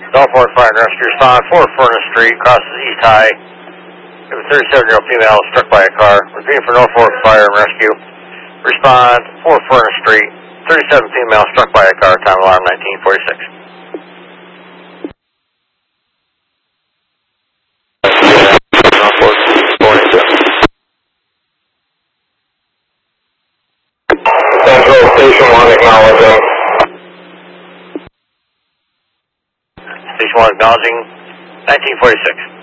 Norfolk Fire and Rescue respond. 4 Furnace Street, crosses East High. A 37-year-old female struck by a car. Repeating for Norfolk Fire and Rescue. Respond. 4 Furnace Street. 37 female struck by a car. Time alarm 1946. Central Station 1 acknowledging. Station 1 acknowledging 1946.